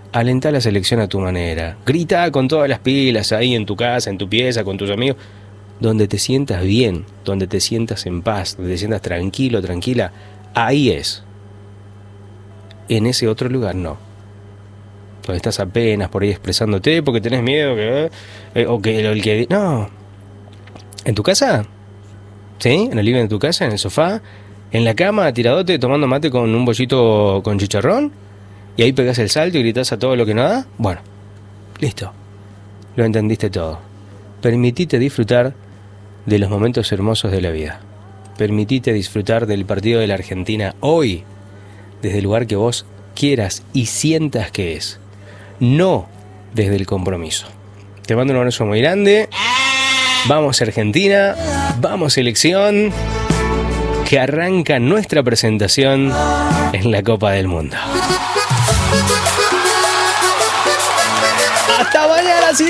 Alentá la selección a tu manera. Grita con todas las pilas ahí en tu casa, en tu pieza, con tus amigos. Donde te sientas bien, donde te sientas en paz, donde te sientas tranquilo, tranquila. Ahí es. En ese otro lugar no. Donde estás apenas por ahí expresándote porque tenés miedo que no. ¿En tu casa? ¿Sí? ¿En el living de tu casa? ¿En el sofá? ¿En la cama, tiradote, tomando mate con un bollito con chicharrón? Y ahí pegás el salto y gritás a todo lo que no da. Bueno, listo. Lo entendiste todo. Permitite disfrutar de los momentos hermosos de la vida. Permitite disfrutar del partido de la Argentina hoy, desde el lugar que vos quieras y sientas que es. No desde el compromiso. Te mando un abrazo muy grande. Vamos Argentina, vamos selección, que arranca nuestra presentación en la Copa del Mundo. Hasta mañana.